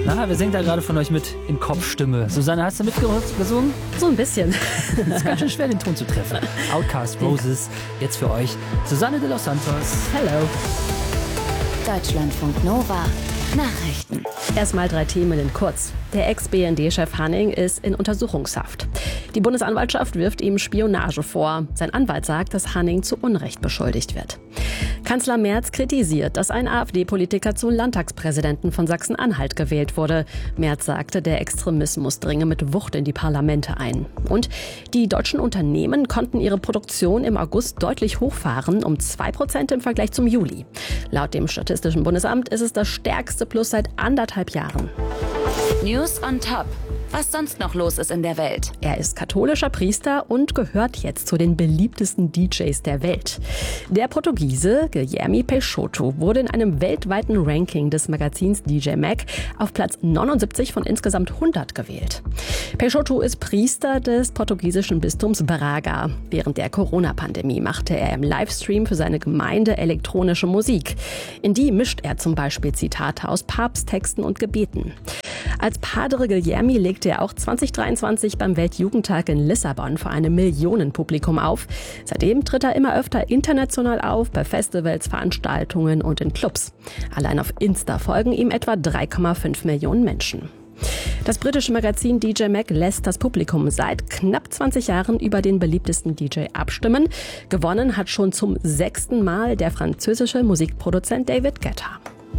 Na, wir singen da gerade von euch mit in Kopfstimme. Susanne, hast du mitgesungen? So ein bisschen. Das ist ganz schön schwer, den Ton zu treffen. Outcast Roses, jetzt für euch Susanne de los Santos. Hello. Deutschlandfunk Nova. Nachrichten. Erstmal 3 Themen in kurz. Der Ex-BND-Chef Hanning ist in Untersuchungshaft. Die Bundesanwaltschaft wirft ihm Spionage vor. Sein Anwalt sagt, dass Hanning zu Unrecht beschuldigt wird. Kanzler Merz kritisiert, dass ein AfD-Politiker zum Landtagspräsidenten von Sachsen-Anhalt gewählt wurde. Merz sagte, der Extremismus dringe mit Wucht in die Parlamente ein. Und die deutschen Unternehmen konnten ihre Produktion im August deutlich hochfahren, um 2% im Vergleich zum Juli. Laut dem Statistischen Bundesamt ist es das stärkste Plus seit 1,5 Jahren. News on top. Was sonst noch los ist in der Welt. Er ist katholischer Priester und gehört jetzt zu den beliebtesten DJs der Welt. Der Portugiese Guilherme Peixoto wurde in einem weltweiten Ranking des Magazins DJ Mag auf Platz 79 von insgesamt 100 gewählt. Peixoto ist Priester des portugiesischen Bistums Braga. Während der Corona-Pandemie machte er im Livestream für seine Gemeinde elektronische Musik. In die mischt er zum Beispiel Zitate aus Papsttexten und Gebeten. Als Padre Guilherme legte er auch 2023 beim Weltjugendtag in Lissabon vor einem Millionenpublikum auf. Seitdem tritt er immer öfter international auf, bei Festivals, Veranstaltungen und in Clubs. Allein auf Insta folgen ihm etwa 3,5 Millionen Menschen. Das britische Magazin DJ Mag lässt das Publikum seit knapp 20 Jahren über den beliebtesten DJ abstimmen. Gewonnen hat schon zum 6. Mal der französische Musikproduzent David Guetta.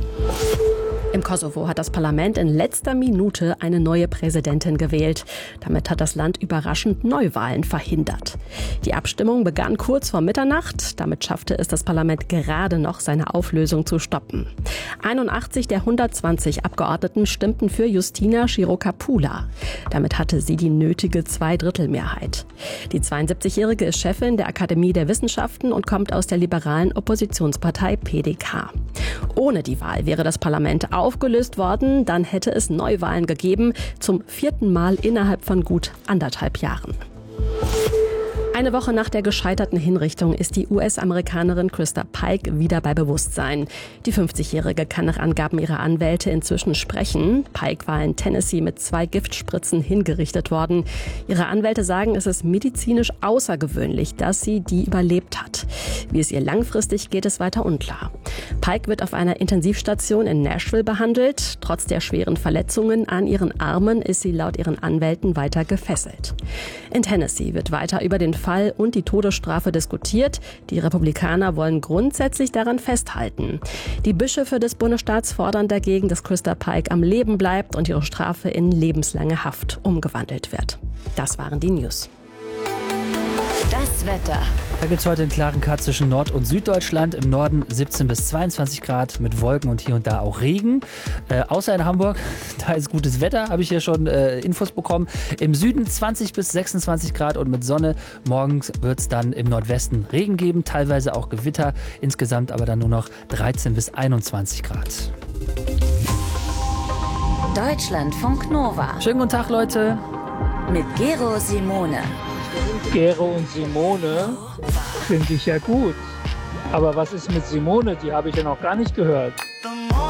Im Kosovo hat das Parlament in letzter Minute eine neue Präsidentin gewählt. Damit hat das Land überraschend Neuwahlen verhindert. Die Abstimmung begann kurz vor Mitternacht. Damit schaffte es das Parlament gerade noch, seine Auflösung zu stoppen. 81 der 120 Abgeordneten stimmten für Justina Chirocapula. Damit hatte sie die nötige Zweidrittelmehrheit. Die 72-Jährige ist Chefin der Akademie der Wissenschaften und kommt aus der liberalen Oppositionspartei PDK. Ohne die Wahl wäre das Parlament aufgelöst worden, dann hätte es Neuwahlen gegeben, zum 4. Mal innerhalb von gut 1,5 Jahren. Eine Woche nach der gescheiterten Hinrichtung ist die US-Amerikanerin Krista Pike wieder bei Bewusstsein. Die 50-Jährige kann nach Angaben ihrer Anwälte inzwischen sprechen. Pike war in Tennessee mit 2 Giftspritzen hingerichtet worden. Ihre Anwälte sagen, es ist medizinisch außergewöhnlich, dass sie die überlebt hat. Wie es ihr langfristig geht, ist weiter unklar. Pike wird auf einer Intensivstation in Nashville behandelt. Trotz der schweren Verletzungen an ihren Armen ist sie laut ihren Anwälten weiter gefesselt. In Tennessee wird weiter über den Fall und die Todesstrafe diskutiert. Die Republikaner wollen grundsätzlich daran festhalten. Die Bischöfe des Bundesstaats fordern dagegen, dass Krista Pike am Leben bleibt und ihre Strafe in lebenslange Haft umgewandelt wird. Das waren die News. Das Wetter. Da gibt es heute einen klaren Cut zwischen Nord- und Süddeutschland. Im Norden 17 bis 22 Grad mit Wolken und hier und da auch Regen. Außer in Hamburg, da ist gutes Wetter, habe ich hier schon Infos bekommen. Im Süden 20 bis 26 Grad und mit Sonne. Morgens wird es dann im Nordwesten Regen geben, teilweise auch Gewitter. Insgesamt aber dann nur noch 13 bis 21 Grad. Deutschlandfunk Nova. Schönen guten Tag, Leute. Mit Gero Simone. Gero und Simone finde ich ja gut. Aber was ist mit Simone? Die habe ich ja noch gar nicht gehört.